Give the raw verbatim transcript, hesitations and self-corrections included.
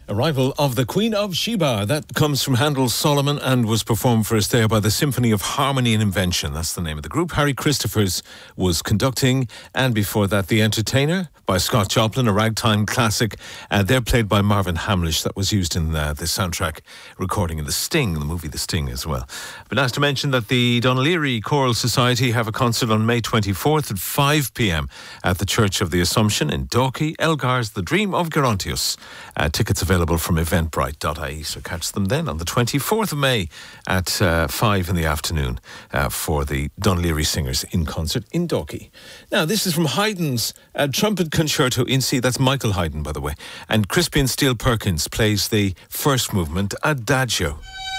Arrival of the Queen of Sheba. That comes from Handel's Solomon and was performed for us there by the Symphony of Harmony and Invention. That's the name of the group. Harry Christophers was conducting, and before that, The Entertainer by Scott Joplin, a ragtime classic. Uh, they're played by Marvin Hamlish. That was used in uh, the soundtrack recording in The Sting, the movie The Sting as well. But nice to mention that the Dún Laoghaire Choral Society have a concert on May twenty-fourth at five p.m. at the Church of the Assumption in Dalkey. Elgar's The Dream of Gerontius. Uh, tickets available from eventbrite dot I E, so catch them then on the twenty-fourth of May at uh, five in the afternoon uh, for the Dún Laoghaire Singers in concert in Dalkey. Now, this is from Haydn's uh, Trumpet Concerto in C. That's Michael Haydn, by the way. And Crispian Steele Perkins plays the first movement, Adagio.